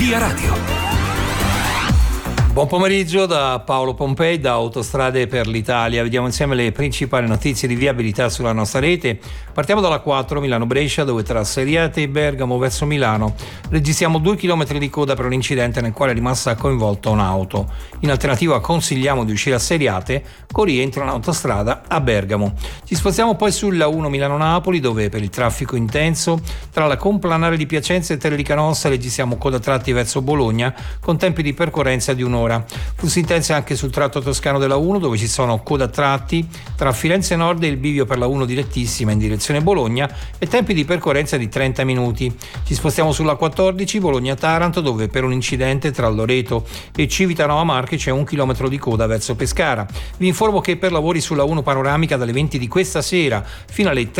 Via Radio. Buon pomeriggio da Paolo Pompei, da Autostrade per l'Italia. Vediamo insieme le principali notizie di viabilità sulla nostra rete. Partiamo dalla 4 Milano-Brescia, dove tra Seriate e Bergamo verso Milano registriamo 2 chilometri di coda per un incidente nel quale è rimasta coinvolta un'auto. In alternativa consigliamo di uscire a Seriate con rientro in autostrada a Bergamo. Ci spostiamo poi sulla 1 Milano-Napoli, dove per il traffico intenso tra la Complanare di Piacenza e Terre di Canossa registriamo coda tratti verso Bologna con tempi di percorrenza di un'ora. Flussi intensi anche sul tratto toscano della 1, dove ci sono coda tratti tra Firenze Nord e il bivio per la 1 direttissima in direzione Bologna e tempi di percorrenza di 30 minuti. Ci spostiamo sulla 14 Bologna-Taranto, dove per un incidente tra Loreto e Civitanova Marche c'è 1 chilometro di coda verso Pescara. Vi informo che per lavori sulla 1 panoramica dalle 20 di questa sera fino alle